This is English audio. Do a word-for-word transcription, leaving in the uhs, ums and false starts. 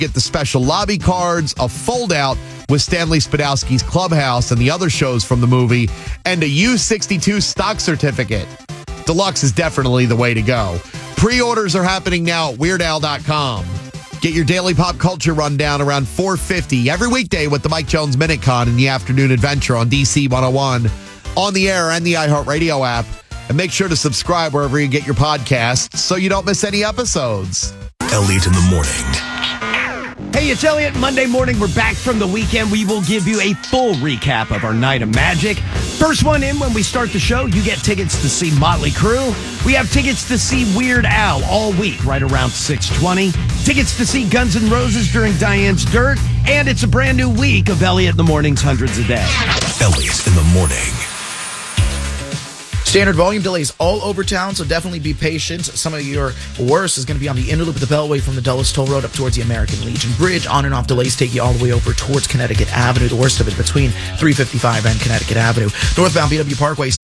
Get the special lobby cards, a fold-out with Stanley Spadowski's Clubhouse and the other shows from the movie, and a U sixty-two stock certificate. Deluxe is definitely the way to go. Pre-orders are happening now at Weird Al dot com. Get your daily pop culture rundown around four fifty every weekday with the Mike Jones Minute Con and the Afternoon Adventure on D C one oh one, on the air and the iHeartRadio app. And make sure to subscribe wherever you get your podcasts so you don't miss any episodes. Elliot in the morning. Hey, it's Elliot. Monday morning, we're back from the weekend. We will give you a full recap of our night of magic. First one in when we start the show, you get tickets to see Motley Crue. We have tickets to see Weird Al all week, right around six twenty. Tickets to see Guns N' Roses during Diane's Dirt. And it's a brand new week of Elliot in the Morning's Hundreds a Day. Elliot in the morning. Standard volume delays all over town, so definitely be patient. Some of your worst is going to be on the inner loop of the Beltway from the Dulles Toll Road up towards the American Legion Bridge. On and off delays take you all the way over towards Connecticut Avenue. The worst of it between three fifty-five and Connecticut Avenue. Northbound B W Parkway.